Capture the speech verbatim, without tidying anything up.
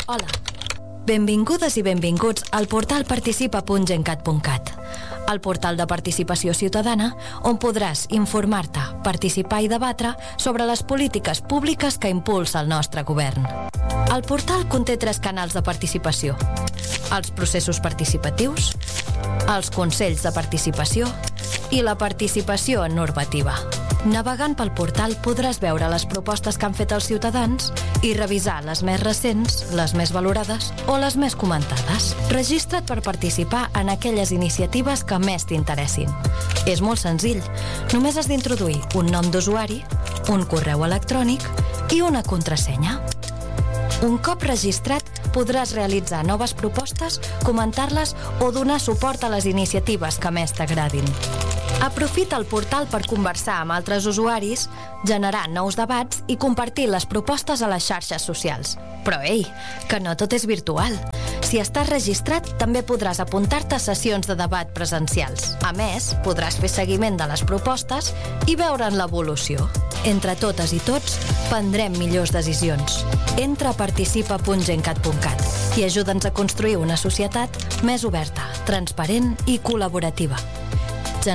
Hola. Benvingudes i benvinguts al portal participa punt gencat punt cat, el portal de participació ciutadana on podràs informar-te, participar i debatre sobre les polítiques públiques que impulsa el nostre govern. El portal conté tres canals de participació: els processos participatius, els consells de participació i la participació en normativa. Navegant pel portal podràs veure les propostes que han fet els ciutadans i revisar les més recents, les més valorades o les més comentades. Registra't per participar en aquelles iniciatives que més t'interessin. És molt senzill. Només has d'introduir un nom d'usuari, un correu electrònic i una contrasenya. Un cop registrat, podràs realitzar noves propostes, comentar-les o donar suport a les iniciatives que més t'agradin. Aprofita el portal per conversar amb altres usuaris, generar nous debats i compartir les propostes a les xarxes socials. Però ei, que no tot és virtual. Si estàs registrat, també podràs apuntar-te a sessions de debat presencials. A més, podràs fer seguiment de les propostes i veure'n l'evolució. Entre totes i tots, prendrem millors decisions. Entra a participa punt gencat punt cat i ajuda'ns a construir una societat més oberta, transparent i col·laborativa.